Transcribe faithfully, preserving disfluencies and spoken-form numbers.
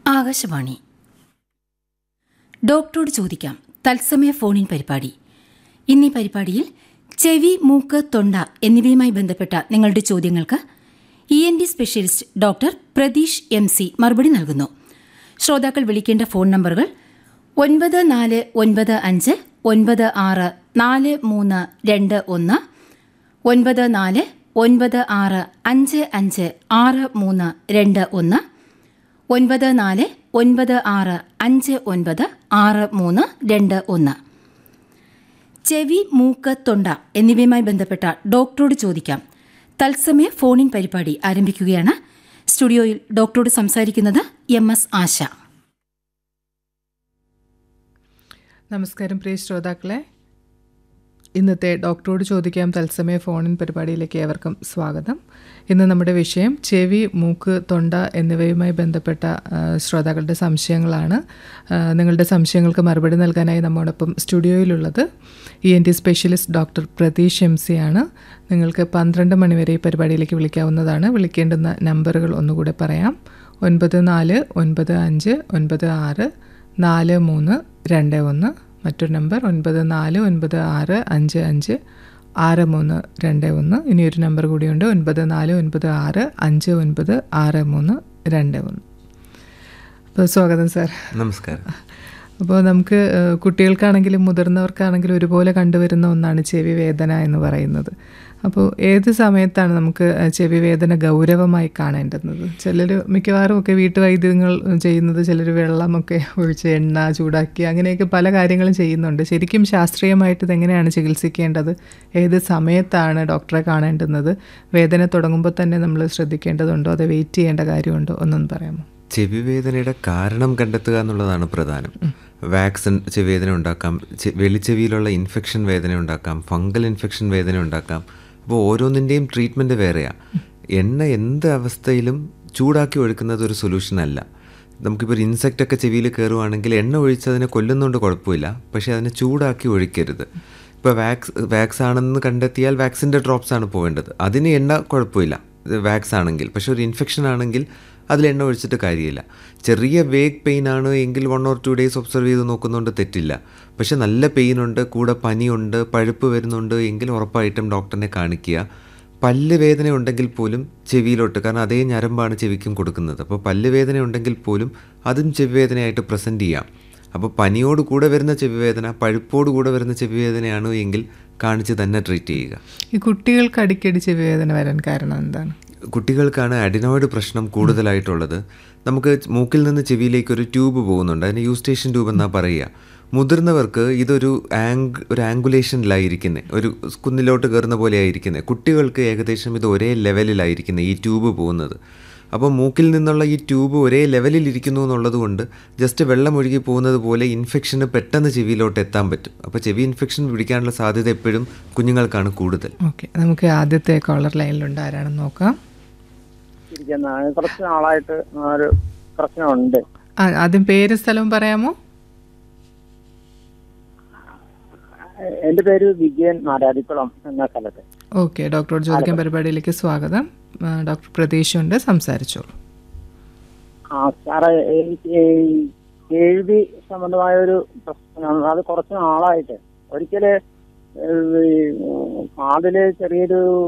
ആകാശവാണി. ഡോക്ടറോട് ചോദിക്കാം തത്സമയ ഫോണിൻ പരിപാടി. ഇന്നീ പരിപാടിയിൽ ചെവി, മൂക്ക്, തൊണ്ട എന്നിവയുമായി ബന്ധപ്പെട്ട നിങ്ങളുടെ ചോദ്യങ്ങൾക്ക് E N D specialist doctor Pratheesh M C മറുപടി നൽകുന്നു. ശ്രോതാക്കൾ വിളിക്കേണ്ട ഫോൺ നമ്പറുകൾ ഒൻപത് നാല് ഒൻപത് അഞ്ച് ഒൻപത് ആറ് നാല് മൂന്ന് രണ്ട് ഒന്ന്, ഒൻപത് നാല് ഒൻപത് ആറ് അഞ്ച് അഞ്ച് ആറ് മൂന്ന് രണ്ട് ഒന്ന്, ഒൻപത് നാല് ഒൻപത് ആറ് അഞ്ച് ഒൻപത് ആറ് മൂന്ന് രണ്ട് ഒന്ന്. ചെവി, മൂക്ക്, തൊണ്ട എന്നിവയുമായി ബന്ധപ്പെട്ട ഡോക്ടറോട് ചോദിക്കാം തത്സമയ ഫോണിൻ പരിപാടി ആരംഭിക്കുകയാണ്. സ്റ്റുഡിയോയിൽ ഡോക്ടറോട് സംസാരിക്കുന്നത് എം എസ് ആശ. നമസ്കാരം പ്രിയ ശ്രോതാക്കളെ, ഇന്നത്തെ ഡോക്ടറോട് ചോദിക്കാം തത്സമയ ഫോണിൻ പരിപാടിയിലേക്ക് ഏവർക്കും സ്വാഗതം. ഇന്ന് നമ്മുടെ വിഷയം ചെവി, മൂക്ക്, തൊണ്ട എന്നിവയുമായി ബന്ധപ്പെട്ട ശ്രോതാക്കളുടെ സംശയങ്ങളാണ്. നിങ്ങളുടെ സംശയങ്ങൾക്ക് മറുപടി നൽകാനായി നമ്മോടൊപ്പം സ്റ്റുഡിയോയിലുള്ളത് E N T specialist doctor Pratheesh M C ആണ്. നിങ്ങൾക്ക് പന്ത്രണ്ട് മണിവരെ ഈ പരിപാടിയിലേക്ക് വിളിക്കാവുന്നതാണ്. വിളിക്കേണ്ടുന്ന നമ്പറുകൾ ഒന്നുകൂടെ പറയാം. ഒൻപത് നാല് ഒൻപത് അഞ്ച് ഒൻപത് ആറ് നാല് മൂന്ന് രണ്ട് ഒന്ന്. മറ്റൊരു നമ്പർ ഒൻപത് നാല് ഒൻപത് ആറ് അഞ്ച് അഞ്ച് ആറ് മൂന്ന് രണ്ട് ഒന്ന്. ഇനിയൊരു നമ്പർ കൂടിയുണ്ട്, ഒൻപത് നാല് ഒൻപത് ആറ് അഞ്ച് ഒൻപത് ആറ് മൂന്ന് രണ്ട് ഒന്ന്. അപ്പോൾ സ്വാഗതം സാർ. നമസ്കാരം. അപ്പോൾ നമുക്ക് കുട്ടികൾക്കാണെങ്കിലും മുതിർന്നവർക്കാണെങ്കിലും ഒരുപോലെ കണ്ടുവരുന്ന ഒന്നാണ് ചെവി വേദന എന്ന് പറയുന്നത്. അപ്പോൾ ഏത് സമയത്താണ് നമുക്ക് ചെവി വേദന ഗൗരവമായി കാണേണ്ടുന്നത്? ചിലർ മിക്കവാറും ഒക്കെ വീട്ടുവൈദ്യങ്ങൾ ചെയ്യുന്നത്, ചിലർ വെള്ളമൊക്കെ ഒഴിച്ച് എണ്ണ ചൂടാക്കി അങ്ങനെയൊക്കെ പല കാര്യങ്ങളും ചെയ്യുന്നുണ്ട്. ശരിക്കും ശാസ്ത്രീയമായിട്ട് ഇതെങ്ങനെയാണ് ചികിത്സിക്കേണ്ടത്? ഏത് സമയത്താണ് ഡോക്ടറെ കാണേണ്ടുന്നത്? വേദന തുടങ്ങുമ്പോൾ തന്നെ നമ്മൾ ശ്രദ്ധിക്കേണ്ടതുണ്ടോ, അതോ വെയിറ്റ് ചെയ്യേണ്ട കാര്യമുണ്ടോ? ഒന്നൊന്ന് പറയാമോ? ചെവി വേദനയുടെ കാരണം കണ്ടെത്തുക എന്നുള്ളതാണ് പ്രധാനം. വാക്സിൻ ചെവി വേദന ഉണ്ടാക്കാം, വെളിച്ചെവിയിലുള്ള ഇൻഫെക്ഷൻ വേദന ഉണ്ടാക്കാം, ഫംഗൽ ഇൻഫെക്ഷൻ വേദന ഉണ്ടാക്കാം. അപ്പോൾ ഓരോന്നിൻ്റെയും ട്രീറ്റ്മെൻറ്റ് വേറെയാണ്. എണ്ണ എന്ത് അവസ്ഥയിലും ചൂടാക്കി ഒഴിക്കുന്നത് ഒരു സൊല്യൂഷൻ അല്ല. നമുക്കിപ്പോൾ ഒരു ഇൻസെക്റ്റ് ഒക്കെ ചെവിയിൽ കയറുവാണെങ്കിൽ എണ്ണ ഒഴിച്ച് അതിനെ കൊല്ലുന്നതുകൊണ്ട് കുഴപ്പമില്ല, പക്ഷേ അതിനെ ചൂടാക്കി ഒഴിക്കരുത്. ഇപ്പോൾ വാക്സ് വാക്സ് ആണെന്ന് കണ്ടെത്തിയാൽ വാക്സിൻ്റെ ഡ്രോപ്സ് ആണ് പോകേണ്ടത്. അതിന് എണ്ണ കുഴപ്പമില്ല വാക്സ് ആണെങ്കിൽ. പക്ഷേ ഒരു ഇൻഫെക്ഷൻ ആണെങ്കിൽ അതിൽ എണ്ണ ഒഴിച്ചിട്ട് കാര്യമില്ല. ചെറിയ വേഗ് പെയിൻ ആണ് എങ്കിൽ one or two days observe ചെയ്ത് നോക്കുന്നതുകൊണ്ട് തെറ്റില്ല. പക്ഷെ നല്ല പെയിനുണ്ട്, കൂടെ പനിയുണ്ട്, പഴുപ്പ് വരുന്നുണ്ട് എങ്കിൽ ഉറപ്പായിട്ടും ഡോക്ടറിനെ കാണിക്കുക. പല്ല് വേദന ഉണ്ടെങ്കിൽ പോലും ചെവിയിലോട്ട്, കാരണം അതേ ഞരമ്പാണ് ചെവിക്കും കൊടുക്കുന്നത്. അപ്പോൾ പല്ല് വേദന ഉണ്ടെങ്കിൽ പോലും അതും ചെവി വേദനയായിട്ട് പ്രസൻറ്റ് ചെയ്യാം. അപ്പോൾ പനിയോട് കൂടെ വരുന്ന ചെവി വേദന, പഴുപ്പോട് കൂടെ വരുന്ന ചെവി വേദനയാണ് എങ്കിൽ കാണിച്ച് തന്നെ ട്രീറ്റ് ചെയ്യുക. ഈ കുട്ടികൾക്ക് അടിക്കടി ചെവി വേദന വരാൻ കാരണം എന്താണ്? കുട്ടികൾക്കാണ് അഡിനോയിഡ് പ്രശ്നം കൂടുതലായിട്ടുള്ളത്. നമുക്ക് മൂക്കിൽ നിന്ന് ചെവിയിലേക്ക് ഒരു ട്യൂബ് പോകുന്നുണ്ട്, അതിന് യൂസ്റ്റേഷൻ ട്യൂബ് എന്നാണ് പറയുക. മുതിർന്നവർക്ക് ഇതൊരു ആംഗ് ഒരു ആംഗുലേഷനിലായിരിക്കുന്നത്, ഒരു കുന്നിലോട്ട് കയറുന്ന പോലെ ആയിരിക്കുന്നത്. കുട്ടികൾക്ക് ഏകദേശം ഇത് ഒരേ ലെവലിലായിരിക്കുന്നത് ഈ ട്യൂബ് പോകുന്നത്. അപ്പോൾ മൂക്കിൽ നിന്നുള്ള ഈ ട്യൂബ് ഒരേ ലെവലിൽ ഇരിക്കുന്നു എന്നുള്ളത് കൊണ്ട് ജസ്റ്റ് വെള്ളം ഒഴുകി പോകുന്നത് പോലെ ഇൻഫെക്ഷന് പെട്ടെന്ന് ചെവിയിലോട്ട് എത്താൻ പറ്റും. അപ്പോൾ ചെവി ഇൻഫെക്ഷൻ പിടിക്കാനുള്ള സാധ്യത എപ്പോഴും കുഞ്ഞുങ്ങൾക്കാണ് കൂടുതൽ. ഓക്കെ, നമുക്ക് ആദ്യത്തെ കോളർ ലൈനിലുണ്ട്, ആരാണെന്ന് നോക്കാം. കുറച്ച് നാളായിട്ട് ഒരു പ്രശ്നമുണ്ട്. ആദ്യം പേര് സ്ഥലവും പറയാമോ? എന്റെ പേര് വിജയൻ, മാരാരിക്കുളം എന്ന സ്ഥലത്ത്. ഓക്കെ, ഡോക്ടറോട് ചോദിക്കാൻ പരിപാടിയിലേക്ക് സ്വാഗതം. ഡോക്ടർ പ്രതീഷ് ഉണ്ട്, സംസാരിച്ചോളൂ. ആ സാറേ, എനിക്ക് കേൾവി സംബന്ധമായ ഒരു പ്രശ്നമാണ്. അത് കുറച്ച് നാളായിട്ട് ഒരിക്കല് കാതില് ചെറിയൊരു